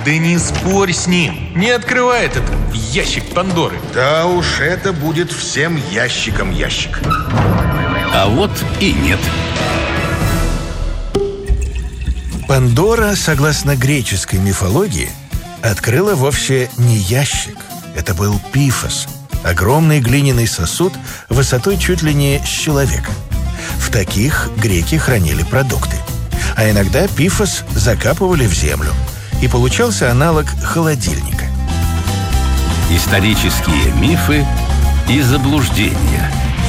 Да не спорь с ним. Не открывай этот ящик Пандоры. Да уж, это будет всем ящиком ящик. А вот и нет. Пандора, согласно греческой мифологии, открыла вовсе не ящик. Это был пифос, огромный глиняный сосуд высотой чуть ли не с человека. В таких греки хранили продукты. А иногда пифос закапывали в землю, и получался аналог холодильника. Исторические мифы и заблуждения.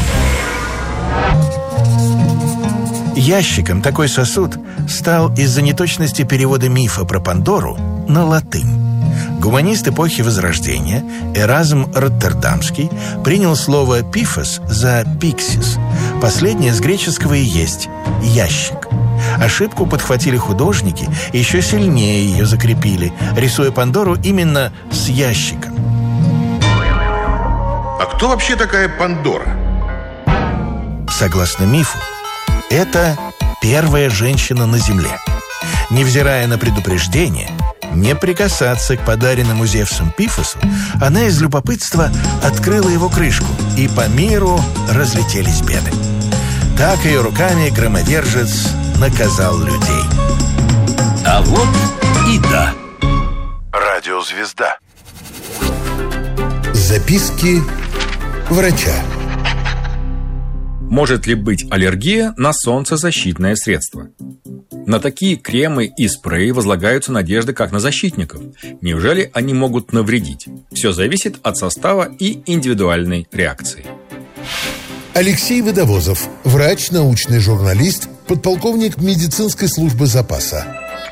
Ящиком такой сосуд стал из-за неточности перевода мифа про Пандору на латынь. Гуманист эпохи Возрождения Эразм Роттердамский принял слово «пифос» за «пиксис». Последнее с греческого и есть «ящик». Ошибку подхватили художники и еще сильнее ее закрепили, рисуя Пандору именно с ящиком. А кто вообще такая Пандора? Согласно мифу, это первая женщина на Земле. Невзирая на предупреждение не прикасаться к подаренному Зевсом пифосу, она из любопытства открыла его крышку, и по миру разлетелись беды. Так ее руками громовержец наказал людей. А вот и да. Радиозвезда. Записки врача. Может ли быть аллергия на солнцезащитное средство? На такие кремы и спреи возлагаются надежды как на защитников. Неужели они могут навредить? Все зависит от состава и индивидуальной реакции. Алексей Водовозов, врач, научный журналист, подполковник медицинской службы запаса.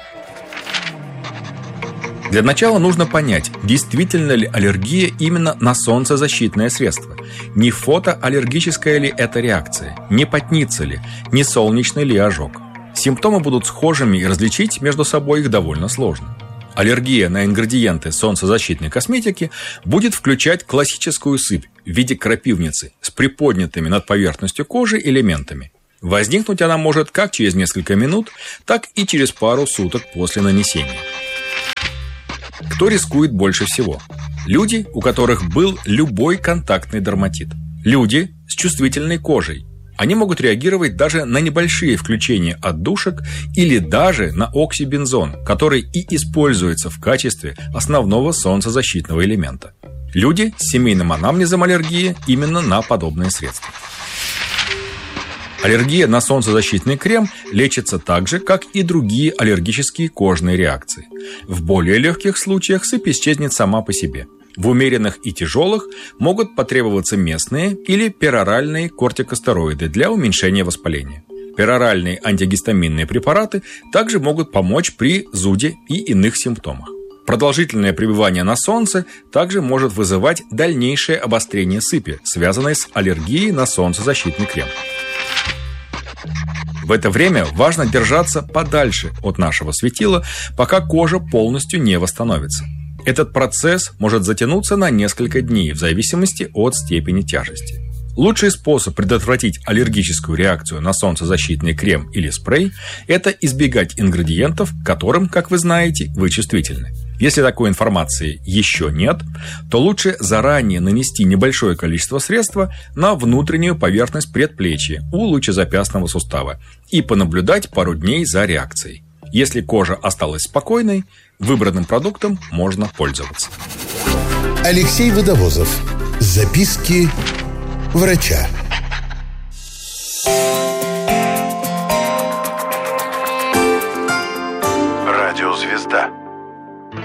Для начала нужно понять, действительно ли аллергия именно на солнцезащитное средство. Не фотоаллергическая ли это реакция, не потнится ли, не солнечный ли ожог. Симптомы будут схожими, и различить между собой их довольно сложно. Аллергия на ингредиенты солнцезащитной косметики будет включать классическую сыпь в виде крапивницы с приподнятыми над поверхностью кожи элементами. Возникнуть она может как через несколько минут, так и через пару суток после нанесения. Кто рискует больше всего? Люди, у которых был любой контактный дерматит. Люди с чувствительной кожей. Они могут реагировать даже на небольшие включения отдушек или даже на оксибензон, который и используется в качестве основного солнцезащитного элемента. Люди с семейным анамнезом аллергии именно на подобные средства. Аллергия на солнцезащитный крем лечится так же, как и другие аллергические кожные реакции. В более легких случаях сыпь исчезнет сама по себе. В умеренных и тяжелых могут потребоваться местные или пероральные кортикостероиды для уменьшения воспаления. Пероральные антигистаминные препараты также могут помочь при зуде и иных симптомах. Продолжительное пребывание на солнце также может вызывать дальнейшее обострение сыпи, связанное с аллергией на солнцезащитный крем. В это время важно держаться подальше от нашего светила, пока кожа полностью не восстановится. Этот процесс может затянуться на несколько дней в зависимости от степени тяжести. Лучший способ предотвратить аллергическую реакцию на солнцезащитный крем или спрей – это избегать ингредиентов, к которым, как вы знаете, вы чувствительны. Если такой информации еще нет, то лучше заранее нанести небольшое количество средства на внутреннюю поверхность предплечья у лучезапястного сустава и понаблюдать пару дней за реакцией. Если кожа осталась спокойной, выбранным продуктом можно пользоваться. Алексей Водовозов. Записки врача. Радиозвезда.